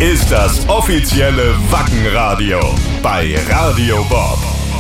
ist das offizielle Wackenradio bei Radio Bob.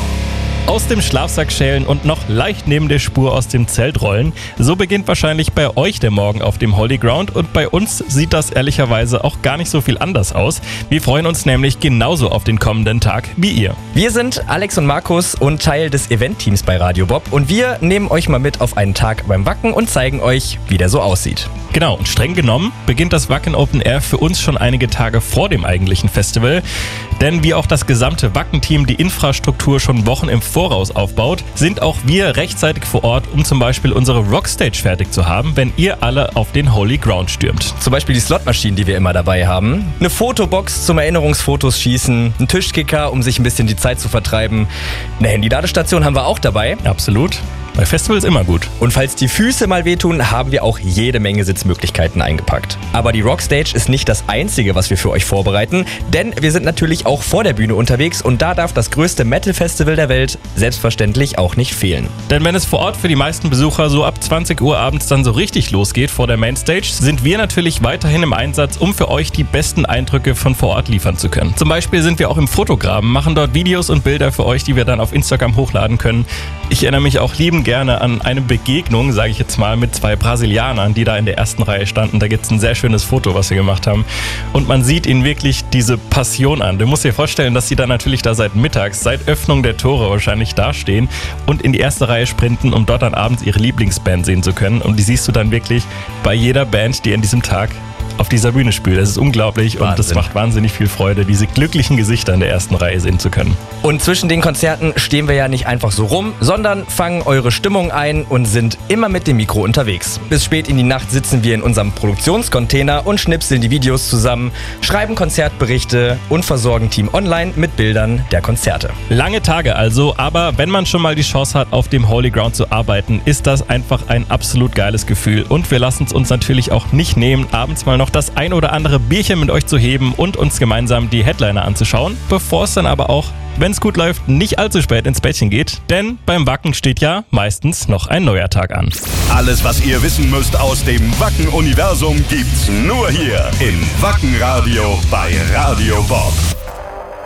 Aus dem Schlafsack schälen und noch leicht neben der Spur aus dem Zelt rollen. So beginnt wahrscheinlich bei euch der Morgen auf dem Holy Ground und bei uns sieht das ehrlicherweise auch gar nicht so viel anders aus. Wir freuen uns nämlich genauso auf den kommenden Tag wie ihr. Wir sind Alex und Markus und Teil des Event-Teams bei Radio Bob und wir nehmen euch mal mit auf einen Tag beim Wacken und zeigen euch, wie der so aussieht. Genau, und streng genommen beginnt das Wacken Open Air für uns schon einige Tage vor dem eigentlichen Festival. Denn wie auch das gesamte Wacken-Team die Infrastruktur schon Wochen im Voraus aufbaut, sind auch wir rechtzeitig vor Ort, um zum Beispiel unsere Rockstage fertig zu haben, wenn ihr alle auf den Holy Ground stürmt. Zum Beispiel die Slotmaschinen, die wir immer dabei haben, eine Fotobox zum Erinnerungsfotos schießen, ein Tischkicker, um sich ein bisschen die Zeit zu vertreiben, eine Handy-Ladestation haben wir auch dabei. Absolut. Bei Festivals immer gut. Und falls die Füße mal wehtun, haben wir auch jede Menge Sitzmöglichkeiten eingepackt. Aber die Rockstage ist nicht das Einzige, was wir für euch vorbereiten, denn wir sind natürlich auch vor der Bühne unterwegs und da darf das größte Metal-Festival der Welt selbstverständlich auch nicht fehlen. Denn wenn es vor Ort für die meisten Besucher so ab 20 Uhr abends dann so richtig losgeht vor der Mainstage, sind wir natürlich weiterhin im Einsatz, um für euch die besten Eindrücke von vor Ort liefern zu können. Zum Beispiel sind wir auch im Fotograben, machen dort Videos und Bilder für euch, die wir dann auf Instagram hochladen können. Ich erinnere mich auch liebend gerne an eine Begegnung, sage ich jetzt mal, mit 2 Brasilianern, die da in der ersten Reihe standen. Da gibt es ein sehr schönes Foto, was wir gemacht haben. Und man sieht ihnen wirklich diese Passion an. Du musst dir vorstellen, dass sie da natürlich da seit mittags, seit Öffnung der Tore wahrscheinlich dastehen und in die erste Reihe sprinten, um dort dann abends ihre Lieblingsband sehen zu können. Und die siehst du dann wirklich bei jeder Band, die an diesem Tag auf dieser Bühne spielt. Das ist unglaublich und das macht wahnsinnig viel Freude, diese glücklichen Gesichter in der ersten Reihe sehen zu können. Und zwischen den Konzerten stehen wir ja nicht einfach so rum, sondern fangen eure Stimmung ein und sind immer mit dem Mikro unterwegs. Bis spät in die Nacht sitzen wir in unserem Produktionscontainer und schnipseln die Videos zusammen, schreiben Konzertberichte und versorgen Team Online mit Bildern der Konzerte. Lange Tage also, aber wenn man schon mal die Chance hat, auf dem Holy Ground zu arbeiten, ist das einfach ein absolut geiles Gefühl. Und wir lassen es uns natürlich auch nicht nehmen, abends mal noch das ein oder andere Bierchen mit euch zu heben und uns gemeinsam die Headliner anzuschauen, bevor es dann aber auch, wenn es gut läuft, nicht allzu spät ins Bettchen geht, denn beim Wacken steht ja meistens noch ein neuer Tag an. Alles, was ihr wissen müsst aus dem Wacken-Universum, gibt's nur hier im Wackenradio bei Radio Bob.